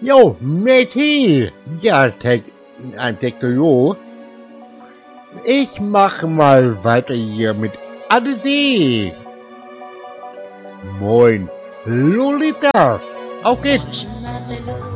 Jo, Meti. Ja, Jo. Ich mache mal weiter hier mit Adesi. Moin, Lolita. Auf geht's.